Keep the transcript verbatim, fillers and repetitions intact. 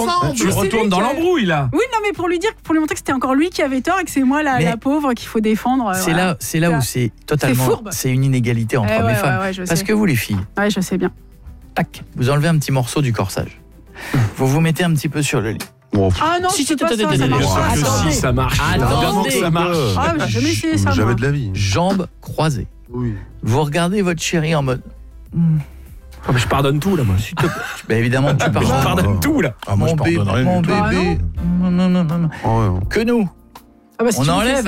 ensemble. Tu retournes dans l'embrouille là. Oui, non, mais pour lui dire, pour lui montrer que c'était encore lui qui avait tort et que c'est moi la, la pauvre qu'il faut défendre. C'est voilà. là, c'est là où c'est totalement, C'est fourbe. c'est une inégalité entre Eh hommes ouais, et femmes. ouais, ouais, je Parce sais. que vous les filles, Ouais, je sais bien. tac, vous enlevez un petit morceau du corsage. Vous vous mettez un petit peu sur le lit. Bon, Ah non, Si, c'est si, pas attendez, ça, ça attendez, marche Bien sûr pas. que Attendez. si, ça marche. Attendez. Évidemment que ça marche. Ah, mais j'ai jamais essayé ça, Jamais moi. de la vie. Jambes croisées. Oui. Vous regardez votre chérie en mode. Hmm, Oh, mais je pardonne tout là, moi. s'il te plaît. Ben évidemment, tu Je pardonnes. pardonne tout là. Ah, moi, je Mon bébé, pardonne rien mon du tout. Ah, bébé. Non, non, non, non, non. Ah ouais. Que nous, Ah bah, si on tu me fais enlève